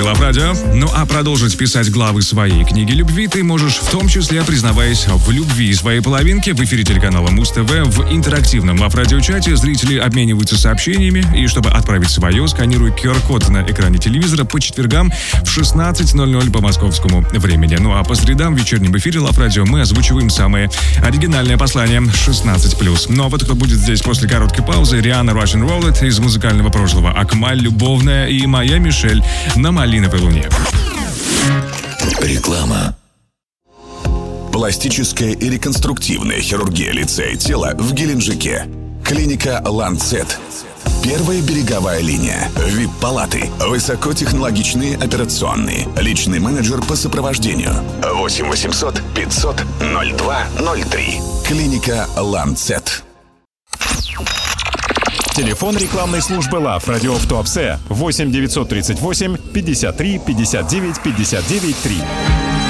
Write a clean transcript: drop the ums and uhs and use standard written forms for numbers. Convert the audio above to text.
Лав Радио. Ну а продолжить писать главы своей книги любви ты можешь, в том числе признаваясь в любви своей половинки. В эфире телеканала Муз-ТВ в интерактивном Лав Радио-чате зрители обмениваются сообщениями. И чтобы отправить свое, сканируй QR-код на экране телевизора по четвергам в 16:00 по московскому времени. Ну а по средам в вечернем эфире Лав Радио мы озвучиваем самые оригинальные послания 16+. Ну а вот кто будет здесь после короткой паузы: Риhanna Russian Roulette из музыкального прошлого, Акмаль Любовная и моя Мишель на Малиновой луне. Реклама. Пластическая и реконструктивная хирургия лица и тела в Геленджике. Клиника Ланцет. Первая береговая линия. ВИП-палаты. Высокотехнологичные операционные. Личный менеджер по сопровождению. 8 800 500 02 03. Клиника Ланцет. Телефон рекламной службы Лав Радио в Туапсе 8 938 53 59 59 3.